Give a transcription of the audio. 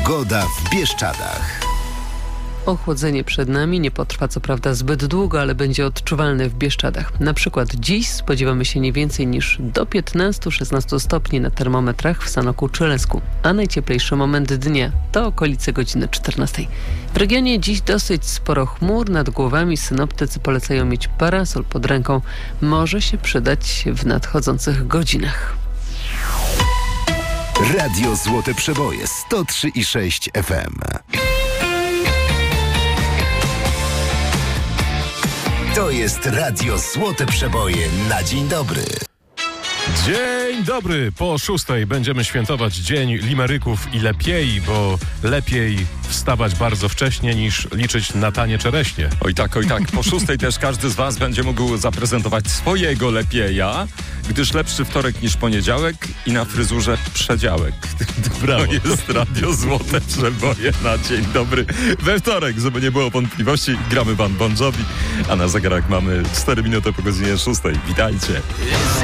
Pogoda w Bieszczadach. Ochłodzenie przed nami, nie potrwa co prawda zbyt długo, ale będzie odczuwalne w Bieszczadach. Na przykład dziś spodziewamy się nie więcej niż do 15-16 stopni na termometrach w Sanoku czy Lesku, a najcieplejszy moment dnia to okolice godziny 14. W regionie dziś dosyć sporo chmur, nad głowami synoptycy polecają mieć parasol pod ręką. Może się przydać w nadchodzących godzinach. Radio Złote Przeboje 103,6 FM. To jest Radio Złote Przeboje na dzień dobry. Dzień dobry! Po 6 będziemy świętować Dzień Limeryków i lepiej, bo lepiej wstawać bardzo wcześnie niż liczyć na tanie czereśnie. Oj tak. Po 6 też każdy z was będzie mógł zaprezentować swojego lepieja, gdyż lepszy wtorek niż poniedziałek i na fryzurze przedziałek. Brawo. To jest Radio Złote Przeboje na dzień dobry. We wtorek, żeby nie było wątpliwości, gramy Bon Jovi, a na zegarach mamy 4 minuty po godzinie 6. Witajcie.